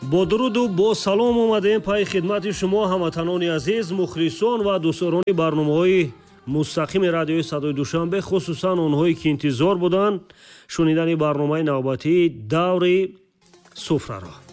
бо дуруду бо салом омадем пай хидмати шумо ҳамватанони азиз, мухлисон ва дӯстдорони барномаҳои мустақими радиои Садои Душанбе, хусусан онҳое ки интизор буданд шунидани барномаи навбатии даври суфраро.